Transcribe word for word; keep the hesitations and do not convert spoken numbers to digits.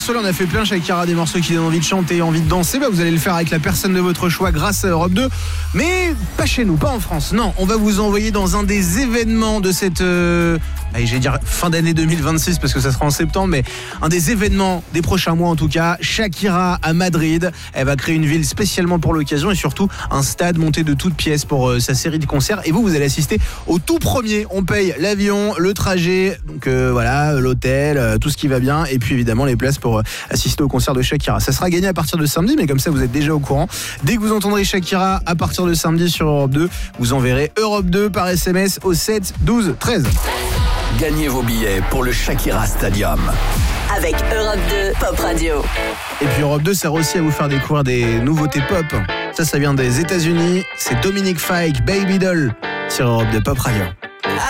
On a fait plein, Shakira, des morceaux qui donnent envie de chanter, envie de danser. Bah, vous allez le faire avec la personne de votre choix grâce à Europe deux. Mais pas chez nous, pas en France. Non, on va vous envoyer dans un des événements de cette... Euh, allez, je vais dire fin d'année deux mille vingt-six parce que ça sera en septembre. Mais un des événements des prochains mois en tout cas. Shakira à Madrid. Elle va créer une ville spécialement pour l'occasion. Et surtout un stade monté de toutes pièces pour euh, sa série de concerts. Et vous, vous allez assister au tout premier. On paye l'avion, le trajet. Donc euh, voilà, l'hôtel, euh, tout ce qui va bien. Et puis évidemment les places pour... assister au concert de Shakira. Ça sera gagné à partir de samedi, mais comme ça vous êtes déjà au courant. Dès que vous entendrez Shakira à partir de samedi sur Europe deux, vous enverrez Europe deux par S M S au sept douze treize. Gagnez vos billets pour le Shakira Stadium avec Europe deux Pop Radio. Et puis Europe deux sert aussi à vous faire découvrir des nouveautés pop. Ça, ça vient des États-Unis. C'est Dominique Fike, Baby Doll sur Europe deux Pop Radio.